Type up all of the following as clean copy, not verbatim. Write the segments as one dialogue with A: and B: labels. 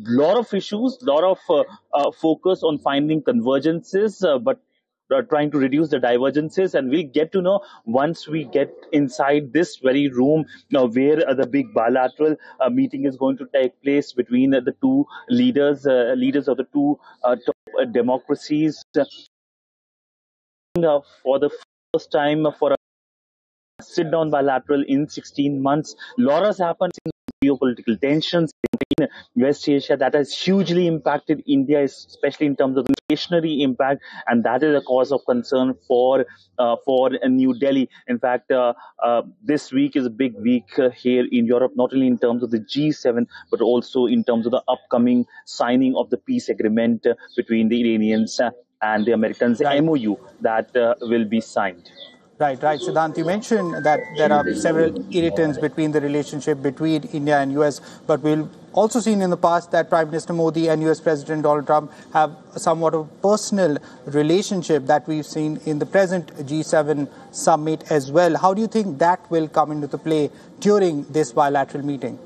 A: lot of issues, lot of focus on finding convergences, but trying to reduce the divergences, and we'll get to know once we get inside this very room where the big bilateral meeting is going to take place between the two leaders of the two top democracies for the first time for a sit-down bilateral in 16 months. A lot has happened in geopolitical tensions in West Asia that has hugely impacted India, especially in terms of the inflationary impact, and that is a cause of concern for New Delhi. In fact, this week is a big week here in Europe, not only in terms of the G7, but also in terms of the upcoming signing of the peace agreement between the Iranians and the Americans, the MOU that will be signed.
B: Right. Siddhant, you mentioned that there are several irritants between the relationship between India and US, but we've also seen in the past that Prime Minister Modi and US President Donald Trump have somewhat of a personal relationship that we've seen in the present G7 summit as well. How do you think that will come into the play during this bilateral meeting?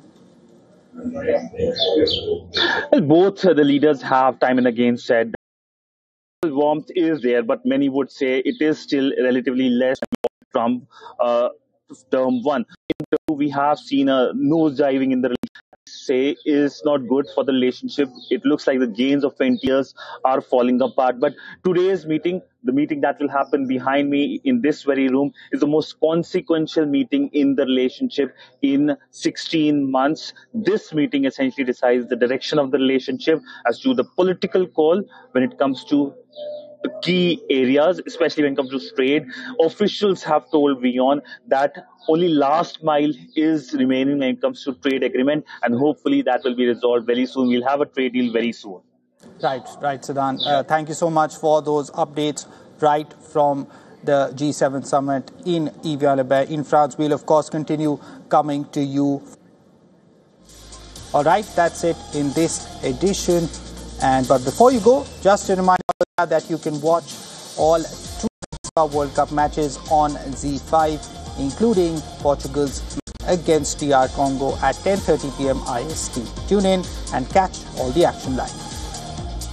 A: Well, both the leaders have time and again said warmth is there, but many would say it is still relatively less than Trump term one. We have seen a nosediving in the say is not good for the relationship. It looks like the gains of 20 years are falling apart. But today's meeting, the meeting that will happen behind me in this very room, is the most consequential meeting in the relationship in 16 months. This meeting essentially decides the direction of the relationship as to the political call when it comes to key areas, especially when it comes to trade. Officials have told WION that only last mile is remaining when it comes to trade agreement, and hopefully that will be resolved very soon. We'll have a trade deal very soon.
B: Right, Siddhant. Thank you so much for those updates right from the G7 summit in Evian-le-Bain in France. We'll, of course, continue coming to you. All right, that's it in this edition. But before you go, just a reminder that you can watch all two FIFA World Cup matches on ZEE5, including Portugal's against DR Congo at 10:30 p.m. IST. Tune in and catch all the action live.